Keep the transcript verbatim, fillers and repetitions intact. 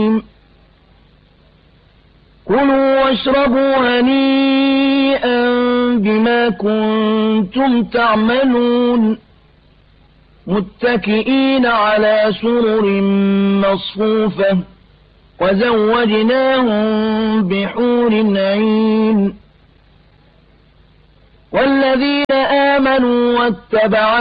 كُلُوا واشربوا هنيئا بما كنتم تعملون متكئين على سرر مصفوفة وزوجناهم بحور عين والذين آمنوا واتبعتهم